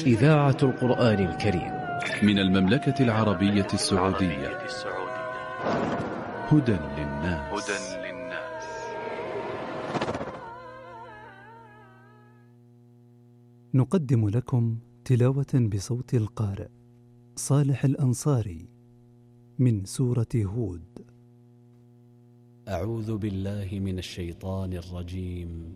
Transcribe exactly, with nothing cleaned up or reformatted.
إذاعة القرآن الكريم من المملكة العربية السعودية. هدى للناس. نقدم لكم تلاوة بصوت القارئ صالح الأنصاري من سورة هود. أعوذ بالله من الشيطان الرجيم.